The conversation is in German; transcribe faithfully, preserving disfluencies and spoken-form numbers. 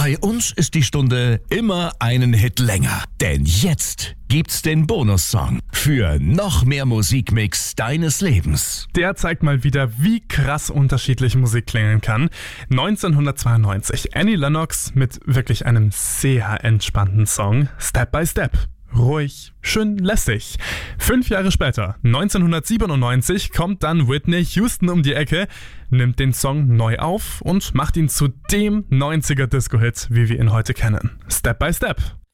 Bei uns ist die Stunde immer einen Hit länger. Denn jetzt gibt's den Bonussong für noch mehr Musikmix deines Lebens. Der zeigt mal wieder, wie krass unterschiedlich Musik klingen kann. neunzehnhundertzweiundneunzig, Annie Lennox mit wirklich einem sehr entspannten Song, Step by Step. Ruhig, schön lässig. Fünf Jahre später, neunzehnhundertsiebenundneunzig, kommt dann Whitney Houston um die Ecke, nimmt den Song neu auf und macht ihn zu dem neunziger Disco-Hit, wie wir ihn heute kennen. Step by Step.